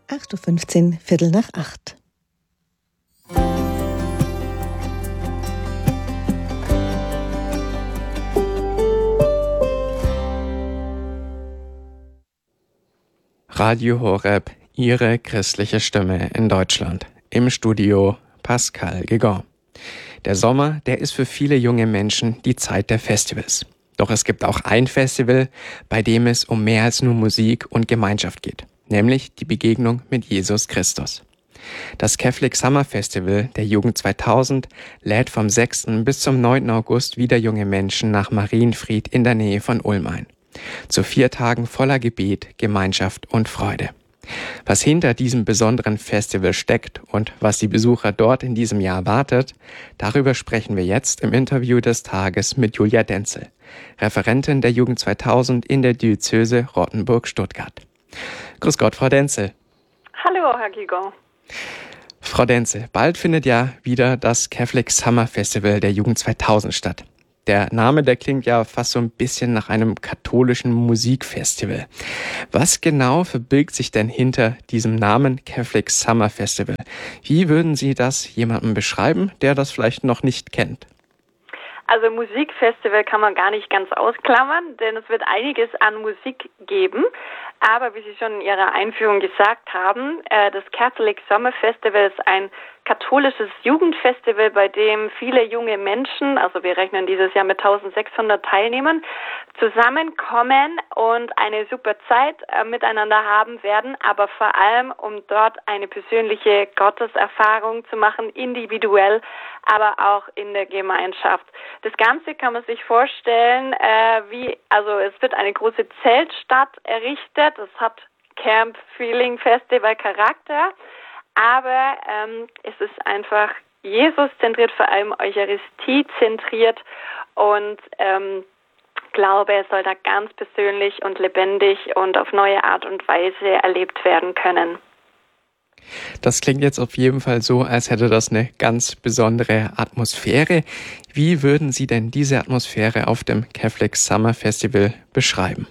8:15 Uhr, Viertel nach 8. Radio Horeb, Ihre christliche Stimme in Deutschland. Im Studio Pascal Guégan. Der Sommer, der ist für viele junge Menschen die Zeit der Festivals. Doch es gibt auch ein Festival, bei dem es um mehr als nur Musik und Gemeinschaft geht, nämlich die Begegnung mit Jesus Christus. Das Catholic Summer Festival der Jugend 2000 lädt vom 6. bis zum 9. August wieder junge Menschen nach Marienfried in der Nähe von Ulm ein. Zu 4 Tagen voller Gebet, Gemeinschaft und Freude. Was hinter diesem besonderen Festival steckt und was die Besucher dort in diesem Jahr erwartet, darüber sprechen wir jetzt im Interview des Tages mit Julia Denzel, Referentin der Jugend 2000 in der Diözese Rottenburg-Stuttgart. Grüß Gott, Frau Denzel. Hallo, Herr Guégan. Frau Denzel, bald findet ja wieder das Catholic Summer Festival der Jugend 2000 statt. Der Name, der klingt ja fast so ein bisschen nach einem katholischen Musikfestival. Was genau verbirgt sich denn hinter diesem Namen Catholic Summer Festival? Wie würden Sie das jemandem beschreiben, der das vielleicht noch nicht kennt? Also Musikfestival kann man gar nicht ganz ausklammern, denn es wird einiges an Musik geben. Aber wie Sie schon in Ihrer Einführung gesagt haben, das Catholic Summer Festival ist ein katholisches Jugendfestival, bei dem viele junge Menschen, also wir rechnen dieses Jahr mit 1600 Teilnehmern, zusammenkommen und eine super Zeit miteinander haben werden, aber vor allem, um dort eine persönliche Gotteserfahrung zu machen, individuell, aber auch in der Gemeinschaft. Das Ganze kann man sich vorstellen, es wird eine große Zeltstadt errichtet, es hat Camp Feeling Festival Charakter, aber es ist einfach Jesus zentriert, vor allem Eucharistie zentriert und Glaube soll da ganz persönlich und lebendig und auf neue Art und Weise erlebt werden können. Das klingt jetzt auf jeden Fall so, als hätte das eine ganz besondere Atmosphäre. Wie würden Sie denn diese Atmosphäre auf dem Catholic Summer Festival beschreiben?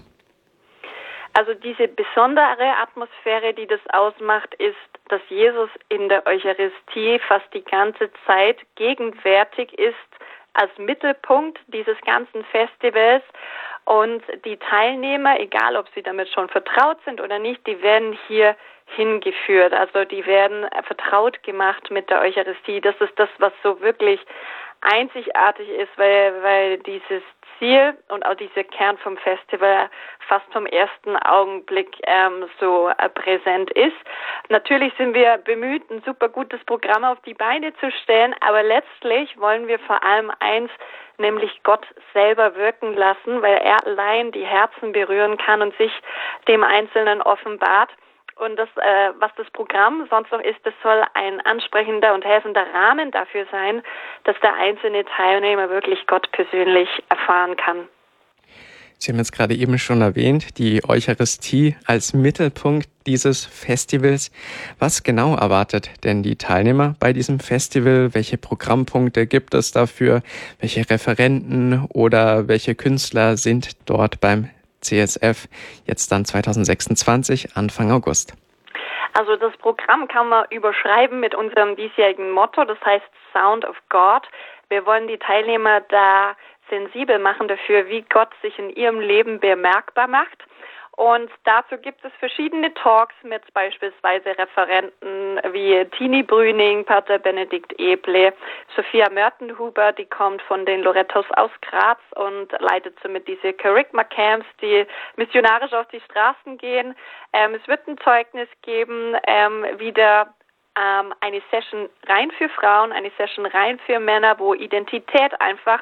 Also diese besondere Atmosphäre, die das ausmacht, ist, dass Jesus in der Eucharistie fast die ganze Zeit gegenwärtig ist als Mittelpunkt dieses ganzen Festivals. Und die Teilnehmer, egal ob sie damit schon vertraut sind oder nicht, die werden hier hingeführt. Also die werden vertraut gemacht mit der Eucharistie. Das ist das, was so wirklich einzigartig ist, weil dieses Ziel und auch dieser Kern vom Festival fast vom ersten Augenblick präsent ist. Natürlich sind wir bemüht, ein super gutes Programm auf die Beine zu stellen, aber letztlich wollen wir vor allem eins, nämlich Gott selber wirken lassen, weil er allein die Herzen berühren kann und sich dem Einzelnen offenbart. Und das, was das Programm sonst noch ist, das soll ein ansprechender und helfender Rahmen dafür sein, dass der einzelne Teilnehmer wirklich Gott persönlich erfahren kann. Sie haben jetzt gerade eben schon erwähnt, die Eucharistie als Mittelpunkt dieses Festivals. Was genau erwartet denn die Teilnehmer bei diesem Festival? Welche Programmpunkte gibt es dafür? Welche Referenten oder welche Künstler sind dort beim CSF jetzt dann 2026, Anfang August? Also das Programm kann man überschreiben mit unserem diesjährigen Motto, das heißt Sound of God. Wir wollen die Teilnehmer da sensibel machen dafür, wie Gott sich in ihrem Leben bemerkbar macht. Und dazu gibt es verschiedene Talks mit beispielsweise Referenten wie Tini Brüning, Pater Benedikt Eble, Sophia Mörtenhuber, die kommt von den Lorettos aus Graz und leitet somit diese Kerygma-Camps, die missionarisch auf die Straßen gehen. Es wird ein Zeugnis geben, wieder eine Session rein für Frauen, eine Session rein für Männer, wo Identität einfach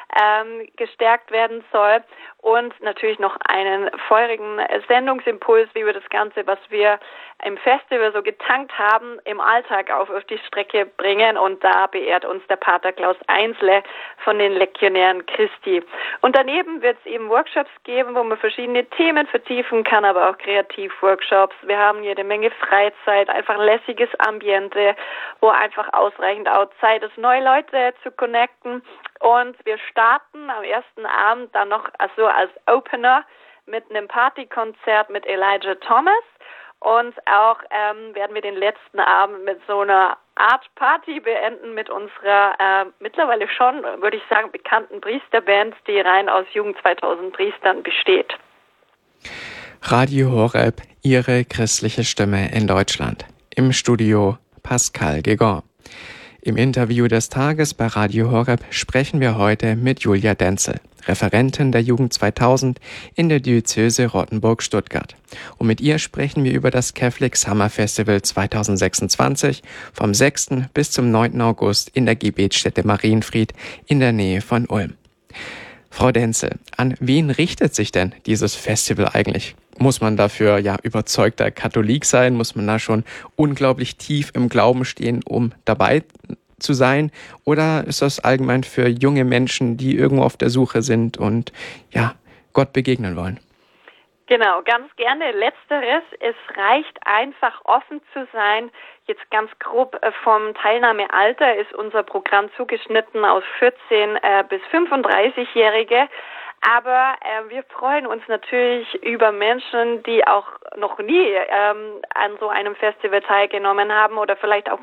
gestärkt werden soll und natürlich noch einen feurigen Sendungsimpuls, wie wir das Ganze, was wir im Festival so getankt haben, im Alltag auf die Strecke bringen, und da beehrt uns der Pater Klaus Einsle von den Legionären Christi. Und daneben wird es eben Workshops geben, wo man verschiedene Themen vertiefen kann, aber auch Kreativworkshops. Wir haben jede Menge Freizeit, einfach ein lässiges Ambiente, wo einfach ausreichend auch Zeit ist, neue Leute zu connecten. Und wir starten am ersten Abend dann noch als Opener mit einem Partykonzert mit Elijah Thomas. Und auch werden wir den letzten Abend mit so einer Art Party beenden mit unserer mittlerweile schon, würde ich sagen, bekannten Priesterband, die rein aus Jugend 2000 Priestern besteht. Radio Horeb, Ihre christliche Stimme in Deutschland. Im Studio Pascal Gegon. Im Interview des Tages bei Radio Horeb sprechen wir heute mit Julia Denzel, Referentin der Jugend 2000 in der Diözese Rottenburg-Stuttgart. Und mit ihr sprechen wir über das Catholic Summer Festival 2026 vom 6. bis zum 9. August in der Gebetsstätte Marienfried in der Nähe von Ulm. Frau Denzel, an wen richtet sich denn dieses Festival eigentlich? Muss man dafür überzeugter Katholik sein? Muss man da schon unglaublich tief im Glauben stehen, um dabei zu sein? Oder ist das allgemein für junge Menschen, die irgendwo auf der Suche sind und Gott begegnen wollen? Genau, ganz gerne Letzteres. Es reicht einfach offen zu sein. Jetzt ganz grob vom Teilnahmealter ist unser Programm zugeschnitten aus 14 bis 35-Jährige. Aber wir freuen uns natürlich über Menschen, die auch noch nie an so einem Festival teilgenommen haben oder vielleicht auch